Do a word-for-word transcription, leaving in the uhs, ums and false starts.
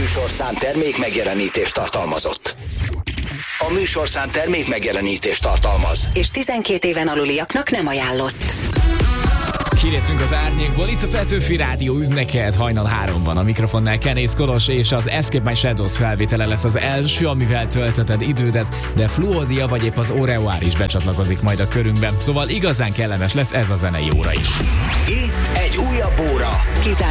műsorszám termék megjelenítést tartalmazott. A műsorszám termék megjelenítést tartalmaz. És tizenkét éven aluliaknak nem ajánlott. Kiléptünk az árnyékból, itt a Petőfi Rádió üt neked hajnal háromban. A mikrofonnál Kenész Kolos, és az Escape My Shadows felvétele lesz az első, amivel töltheted idődet, de Fluodia vagy épp az Oreoár is becsatlakozik majd a körünkben. Szóval igazán kellemes lesz ez a zenei óra is. Itt egy újabb óra.